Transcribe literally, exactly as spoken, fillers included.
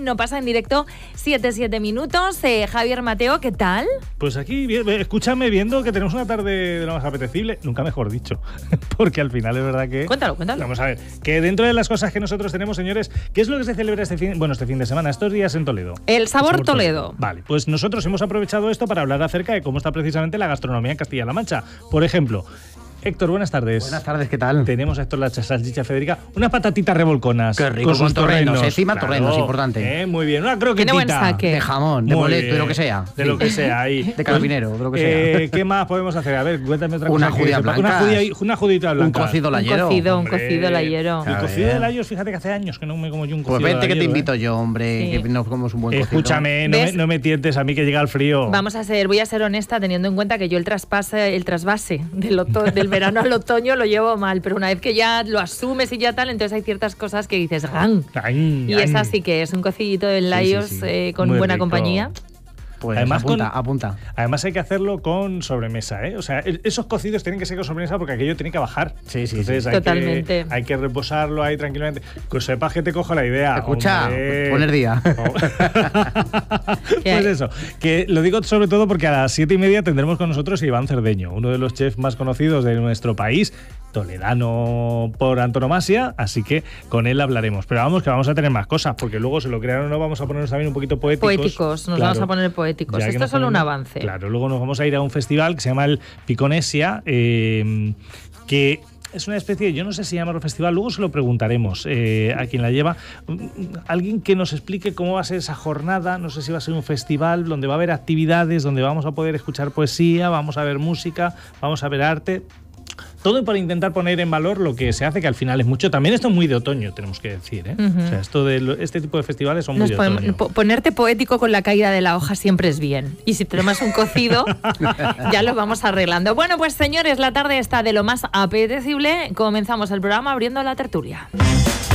No pasa en directo siete, siete minutos. Eh, Javier Mateo, ¿qué tal? Pues aquí, escúchame, viendo que tenemos una tarde de lo más apetecible, nunca mejor dicho, porque al final es verdad que... Cuéntalo, cuéntalo. Vamos a ver, que dentro de las cosas que nosotros tenemos, señores, ¿qué es lo que se celebra este fin, bueno, este fin de semana, estos días en Toledo? El Sabor, el sabor Toledo. Toledo. Vale, pues nosotros hemos aprovechado esto para hablar acerca de cómo está precisamente la gastronomía en Castilla-La Mancha. Por ejemplo... Héctor, buenas tardes. Buenas tardes, ¿qué tal? Tenemos a Héctor la salchicha Federica, unas patatitas revolconas. Qué rico, con, con torrenos, torrenos. Encima claro, torrenos, importante. Eh, muy bien, una croquetita. Tiene buen saque. De jamón, de boleto, de lo que sea. De lo que sea, ahí. De carabinero, de lo que sea. Eh, ¿Qué más podemos hacer? A ver, cuéntame otra una cosa. Judía blanca. Una judía, una judita blanca. Un cocido layero. Un cocido, hombre. un cocido layero. El cocido de layos, fíjate que hace años que no me como yo un cocido. Pues vente layero, que te invito ¿eh? yo, hombre, sí. que nos comemos un buen cocido. Escúchame, no me, no me tientes a mí que llega el frío. Vamos a ser, voy a ser honesta, teniendo en cuenta que yo el traspase, el trasvase del, del verano al otoño lo llevo mal, pero una vez que ya lo asumes y ya tal, entonces hay ciertas cosas que dices ¡gan! Ay, y ay. esa sí que es un cocidito de layos sí, sí, sí. Eh, con Muy buena rico. compañía. Pues además, apunta, con, apunta. Además hay que hacerlo con sobremesa, ¿eh? O sea, esos cocidos tienen que ser con sobremesa porque aquello tiene que bajar. Sí, sí, Entonces, sí. Hay Totalmente. Que, hay que reposarlo ahí tranquilamente. Que sepas que te cojo la idea. Escucha, hombre. poner día. Pues eso, que lo digo sobre todo porque a las siete y media tendremos con nosotros a Iván Cerdeño, uno de los chefs más conocidos de nuestro país, toledano por antonomasia, así que con él hablaremos. Pero vamos, que vamos a tener más cosas, porque luego se lo crearon o no, vamos a ponernos también un poquito poéticos. Poéticos, nos claro, vamos a poner poéticos. Esto es solo un avance. Claro, luego nos vamos a ir a un festival que se llama el Piconesia, eh, que... es una especie, yo no sé si llamarlo festival, luego se lo preguntaremos eh, a quien la lleva. Alguien que nos explique cómo va a ser esa jornada, no sé si va a ser un festival donde va a haber actividades, donde vamos a poder escuchar poesía, vamos a ver música, vamos a ver arte. Todo para intentar poner en valor lo que se hace, que al final es mucho. También esto es muy de otoño, tenemos que decir, ¿eh? Uh-huh. O sea, esto de lo, este tipo de festivales son Nos muy de podemos, otoño. Po- ponerte poético con la caída de la hoja siempre es bien. Y si tenemos un cocido, ya lo vamos arreglando. Bueno, pues señores, la tarde está de lo más apetecible. Comenzamos el programa abriendo la tertulia.